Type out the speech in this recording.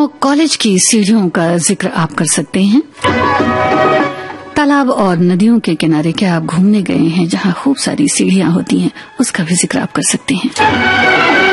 तो कॉलेज की सीढ़ियों का जिक्र आप कर सकते हैं। तालाब और नदियों के किनारे क्या आप घूमने गए हैं जहां खूब सारी सीढ़ियां होती हैं, उसका भी जिक्र आप कर सकते हैं।